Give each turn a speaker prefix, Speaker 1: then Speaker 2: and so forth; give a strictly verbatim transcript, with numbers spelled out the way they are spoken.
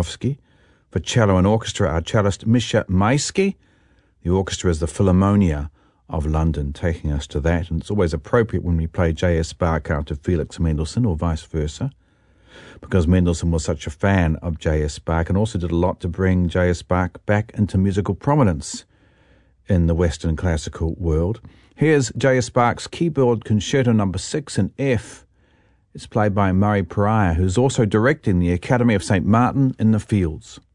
Speaker 1: Tchaikovsky. For cello and orchestra, our cellist Misha Maisky. The orchestra is the Philharmonia of London, taking us to that. And it's always appropriate when we play J S. Bach out of Felix Mendelssohn, or vice versa, because Mendelssohn was such a fan of J S. Bach and also did a lot to bring J S. Bach back into musical prominence in the Western classical world. Here's J S. Bach's Keyboard Concerto number six in F. It's played by Murray Pariah, who's also directing the Academy of Saint Martin in the Fields.